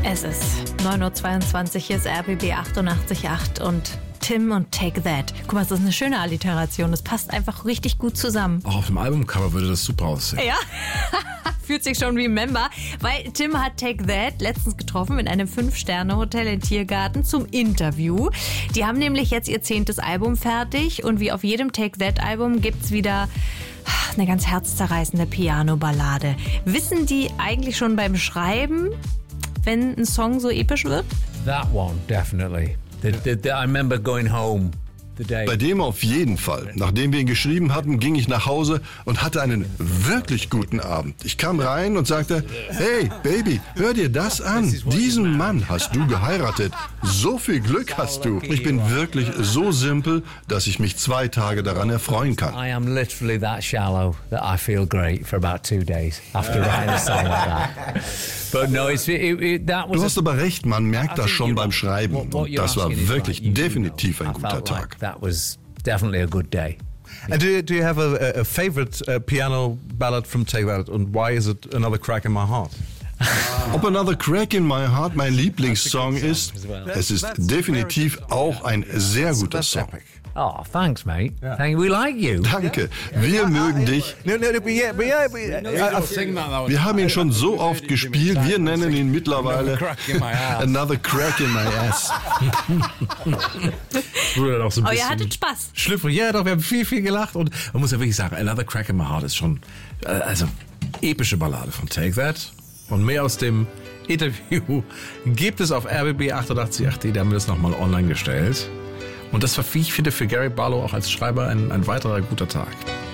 Es ist 9.22 Uhr, hier ist RBB 88.8 und Tim und Take That. Guck mal, das ist eine schöne Alliteration. Das passt einfach richtig gut zusammen. Auch auf dem Albumcover würde das super aussehen. Ja, fühlt sich schon wie ein Member, weil Tim hat Take That letztens getroffen in einem 5-Sterne-Hotel in Tiergarten zum Interview. Die haben nämlich jetzt ihr 10. Album fertig und wie auf jedem Take That-Album gibt's wieder eine ganz herzzerreißende Piano-Ballade. Wissen die eigentlich schon beim Schreiben, wenn ein Song so episch wird? That one, definitely. I remember going home. Bei dem auf jeden Fall. Nachdem wir ihn geschrieben hatten, ging ich nach Hause und hatte einen wirklich guten Abend. Ich kam rein und sagte, hey Baby, hör dir das an. Diesen Mann hast du geheiratet. So viel Glück hast du. Ich bin wirklich so simpel, dass ich mich 2 Tage daran erfreuen kann. I am literally that shallow that I feel great for about 2 days after writing a song like that. But no, that was. Du hast aber recht, man merkt das schon beim Schreiben. Und das war wirklich definitiv ein guter Tag. That was definitely a good day. And do you have a favorite piano ballad from Take That? And why is it Another Crack in My Heart? Ob Another Crack in My Heart mein Lieblingssong ist, es ist definitiv auch ein sehr guter Song. Oh, thanks, mate. Thank you. We like you. Danke, wir mögen dich. Wir haben ihn schon so oft gespielt, wir nennen ihn mittlerweile Another Crack in My Ass. So Oh, ihr hattet Spaß. Schlüpfrig. Ja, doch, wir haben viel gelacht. Und man muss ja wirklich sagen, Another Crack in My Heart ist schon, also, epische Ballade von Take That. Und mehr aus dem Interview gibt es auf RBB 88.8. Da haben wir das nochmal online gestellt. Und das war, wie ich finde, für Gary Barlow auch als Schreiber ein weiterer guter Tag.